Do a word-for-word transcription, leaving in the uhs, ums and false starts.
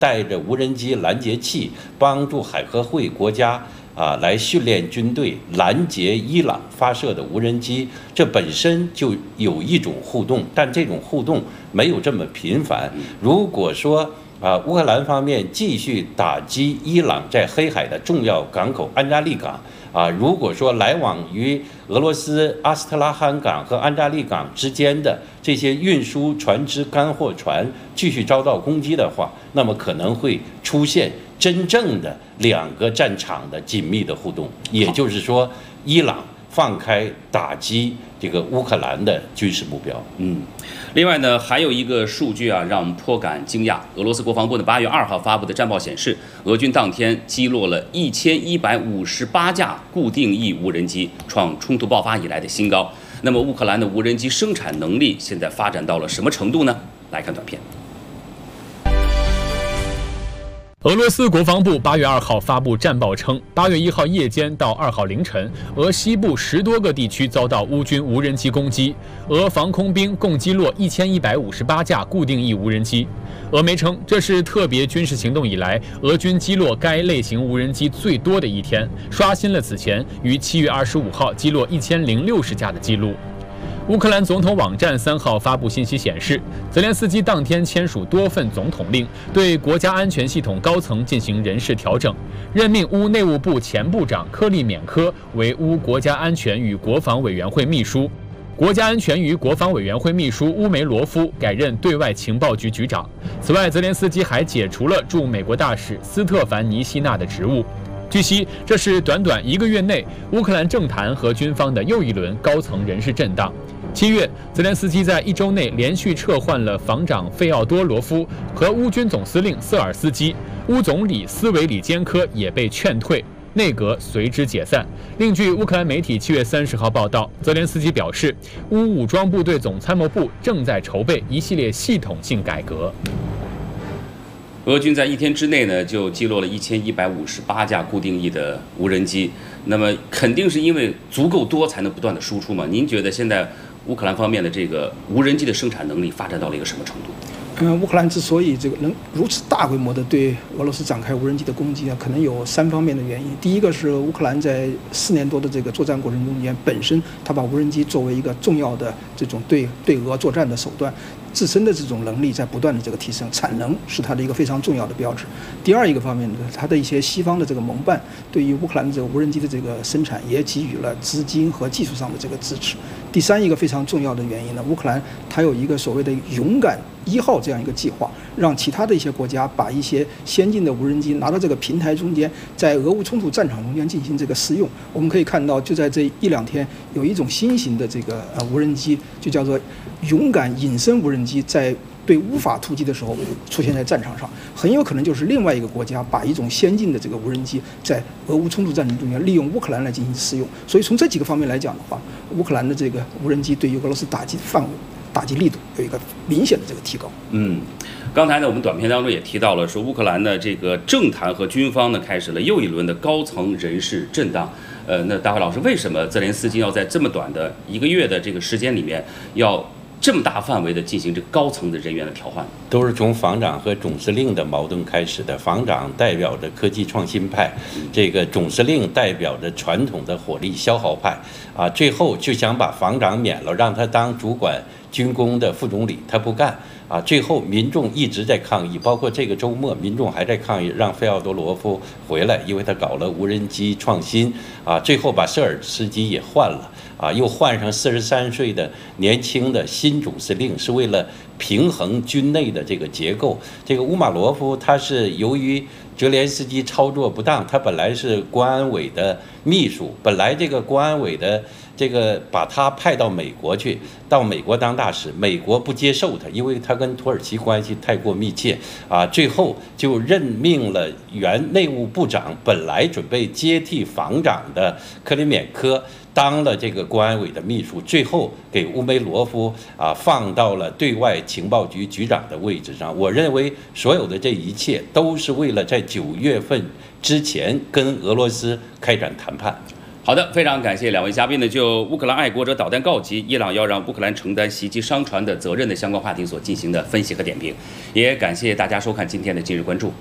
带着无人机拦截器，帮助海合会国家啊来训练军队，拦截伊朗发射的无人机，这本身就有一种互动，但这种互动没有这么频繁。如果说啊，乌克兰方面继续打击伊朗在黑海的重要港口安扎利港。啊，如果说来往于俄罗斯阿斯特拉罕港和安扎利港之间的这些运输船只、干货船继续遭到攻击的话，那么可能会出现真正的两个战场的紧密的互动，也就是说，伊朗放开打击这个乌克兰的军事目标。 嗯，另外呢，还有一个数据啊，让我们颇感惊讶。俄罗斯国防部呢八月二号发布的战报显示，俄军当天击落了一千一百五十八架固定翼无人机，创冲突爆发以来的新高。那么，乌克兰的无人机生产能力现在发展到了什么程度呢？来看短片。 俄罗斯国防部八月二号发布战报称，八月一号夜间到二号凌晨，俄西部十多个地区遭到乌军无人机攻击，俄防空兵共击落一千一百五十八架固定翼无人机。俄媒称，这是特别军事行动以来俄军击落该类型无人机最多的一天，刷新了此前于七月二十五号击落一千零六十架的记录。乌克兰总统网站三号发布信息显示，泽连斯基当天签署多份总统令，对国家安全系统高层进行人事调整，任命乌内务部前部长科利缅科为乌国家安全与国防委员会秘书，国家安全与国防委员会秘书乌梅罗夫改任对外情报局局长。此外，泽连斯基还解除了驻美国大使斯特凡尼希纳的职务。据悉，这是短短一个月内乌克兰政坛和军方的又一轮高层人事震荡。七月，泽连斯基在一周内连续撤换了防长费奥多罗夫和乌军总司令瑟尔斯基，乌总理斯维里坚科也被劝退，内阁随之解散。另据乌克兰媒体七月三十号报道，泽连斯基表示，乌武装部队总参谋部正在筹备一系列系统性改革。 俄军在一天之内呢，就击落了一千一百五十八架固定翼的无人机，那么肯定是因为足够多才能不断的输出嘛？您觉得现在乌克兰方面的这个无人机的生产能力发展到了一个什么程度？ 嗯，乌克兰之所以这个能如此大规模的对俄罗斯展开无人机的攻击啊，可能有三方面的原因。第一个是乌克兰在四年多的这个作战过程中间，本身它把无人机作为一个重要的这种对对俄作战的手段。自身的这种能力在不断的这个提升，产能是它的一个非常重要的标志。第二一个方面呢，它的一些西方的这个盟伴对于乌克兰的这个无人机的这个生产也给予了资金和技术上的这个支持。第三一个非常重要的原因呢，乌克兰它有一个所谓的勇敢一号这样一个计划，让其他的一些国家把一些先进的无人机拿到这个平台中间，在俄乌冲突战场中间进行这个试用。我们可以看到，就在这一两天，有一种新型的这个呃无人机，就叫做勇敢隐身无人机，在对乌法突击的时候出现在战场上，很有可能就是另外一个国家把一种先进的这个无人机在俄乌冲突战争中间利用乌克兰来进行试用。所以从这几个方面来讲的话，乌克兰的这个无人机对于俄罗斯打击范围、打击力度有一个明显的这个提高。 嗯，刚才呢，我们短片当中也提到了，说乌克兰的这个政坛和军方呢开始了又一轮的高层人事震荡。呃，那大辉老师，为什么泽连斯基要在这么短的一个月的这个时间里面，要这么大范围的进行这个高层的人员的调换？ 都是从防长和总司令的矛盾开始的。防长代表着科技创新派，这个总司令代表着传统的火力消耗派，啊，最后就想把防长免了，让他当主管军工的副总理，他不干。啊，最后民众一直在抗议，包括这个周末，民众还在抗议让费奥多罗夫回来，因为他搞了无人机创新。啊，最后把瑟尔斯基也换了，啊，又换上四十三岁的年轻的新总司令，是为了平衡军内的这个结构。这个乌马罗夫他是由于泽连斯基操作不当，他本来是国安委的秘书，本来这个国安委的这个把他派到美国去，到美国当大使，美国不接受他，因为他跟土耳其关系太过密切啊，最后就任命了原内务部长，本来准备接替防长的克里缅科当了这个国安委的秘书，最后给乌梅罗夫啊放到了对外情报局局长的位置上。我认为所有的这一切都是为了在九月份之前跟俄罗斯开展谈判。 好的，非常感谢两位嘉宾呢，就乌克兰爱国者导弹告急，伊朗要让乌克兰承担袭击商船的责任的相关话题所进行的分析和点评，也感谢大家收看今天的今日关注。